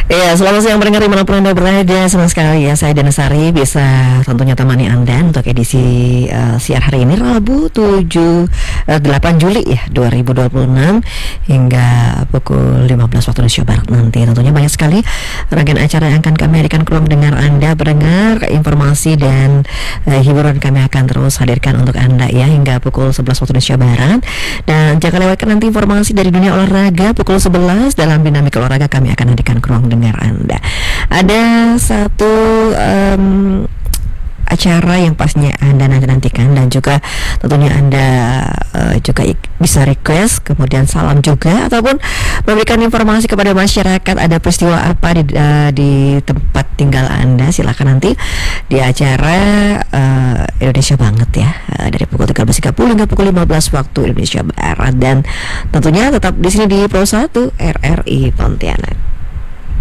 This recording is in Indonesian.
Iya, selamat siang pendengar dimanapun Anda berada. Senang sekali ya saya Dana Sari bisa tentunya temani Anda untuk edisi siar hari ini Rabu 8 Juli ya 2026 hingga pukul 15 waktu Indonesia Barat nanti. Tentunya banyak sekali rangkaian acara yang akan kami hadirkan ke ruang dengar Anda pendengar, informasi dan hiburan kami akan terus hadirkan untuk Anda ya hingga pukul 11 waktu Indonesia Barat. Dan jangan lewatkan nanti informasi dari dunia olahraga pukul 11 dalam dinamika olahraga kami akan hadirkan ke ruang dengar Anda. Ada satu acara yang pastinya Anda nantikan dan juga tentunya Anda juga bisa request, kemudian salam juga ataupun memberikan informasi kepada masyarakat ada peristiwa apa di tempat tinggal Anda. Silakan nanti di acara Indonesia Banget ya dari pukul 13.30 hingga pukul 15 waktu Indonesia Barat, dan tentunya tetap di sini di Pro 1 RRI Pontianak.